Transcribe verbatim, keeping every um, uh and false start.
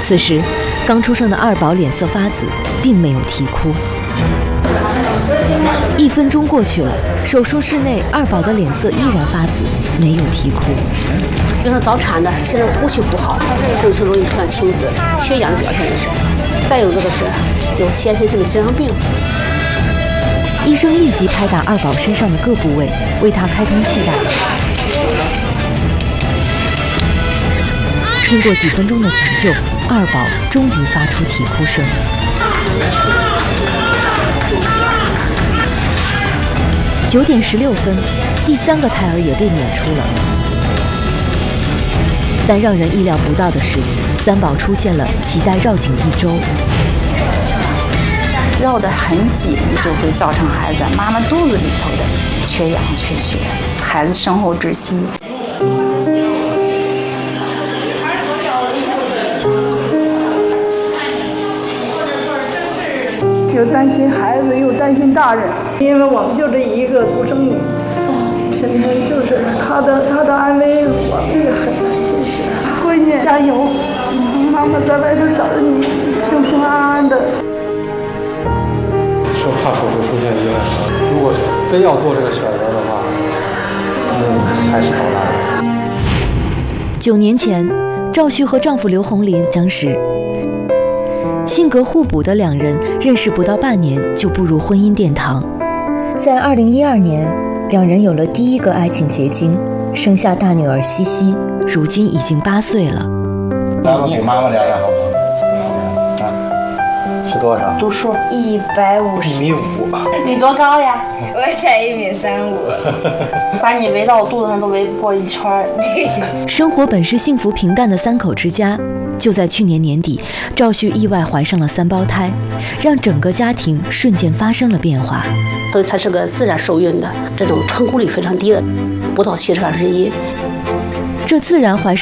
此时，刚出生的二宝脸色发紫，并没有啼哭。一分钟过去了，手术室内二宝的脸色依然发紫，没有啼哭。 有时候早产的，现在呼吸不好，病情容易出现青紫，血氧的表现也是。再有一个就是有先天性的心脏病。 医生立即拍打二宝身上的各部位，为他开通气带。经过几分钟的抢救，二宝终于发出啼哭声。九点十六分，第三个胎儿也被娩出了。但让人意料不到的是，三宝出现了脐带绕颈一周。 绕得很紧，就会造成孩子妈妈肚子里头的缺氧缺血，孩子身后窒息。 又担心孩子，又担心大人，因为我们就这一个独生女，现在就是她的她的安危，我们也很担心。是，闺女加油，妈妈在外头等着你，平平安安的。 生怕手术出现意外，如果非要做这个选择的话，那还是高大的。 九年前，赵旭和丈夫刘红林相识。性格互补的两人认识不到半年就步入婚姻殿堂。在二零一二年，两人有了第一个爱情结晶，生下大女儿西西，如今已经八岁了。 咱们给妈妈量量好不好？是多少？ 读数一百五十。 一米五。 你多高呀？ 我才一米三五。 把你围到我肚子上都围不过一圈儿。 生活本是幸福平淡的三口之家，就在去年年底，赵旭意外怀上了三胞胎，让整个家庭瞬间发生了变化。 所以她是个自然受孕的，这种成功率非常低的，不到七十分之一。 这自然怀上